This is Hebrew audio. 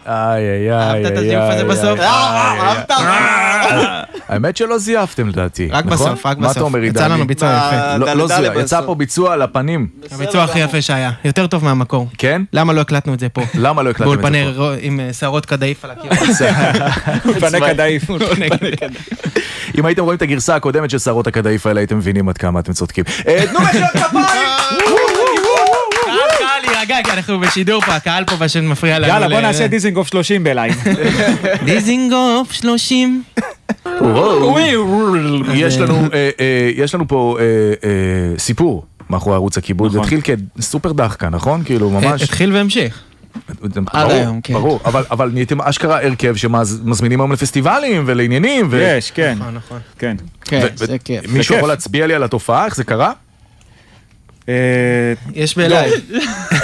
אהבת את הזיוף הזה בסוף? אהבת? האמת שלא זייפתם לדעתי. רק בסוף, רק מה אתה בסוף. אומר, יצא לנו ביצוע יפה. לא זייף, יצא פה ביצוע על הפנים. הביצוע הכי יפה שהיה. יותר טוב מהמקור. כן? למה לא הקלטנו את זה פה? למה לא הקלטתם את זה פה? באולפני עם שערות קדאיף על הקיר. אולפני קדאיף. אם הייתם רואים את הגרסה הקודמת של שערות הקדאיף האלה, הייתם מבינים עד כמה אתם צודקים. תנו מחיאות כפיים! קהל להירגע, כי אנחנו בשידור פה, הקהל פה פשוט מפריע לנו. יאללה, בוא נעשה דיזינגוף 30 בלייב. דיזינגוף 30. יש לנו פה סיפור מאחורי ערוץ הכיבוד. זה התחיל כסופר דחקה, נכון? כאילו ממש... התחיל והמשיך. ברור, אבל נהייתם אשכרה הרכב שמזמינים היום לפסטיבלים ולעניינים. יש, כן. נכון. כן. מישהו יכול להצביע לי על התופעה? איך זה קרה? יש בלייב.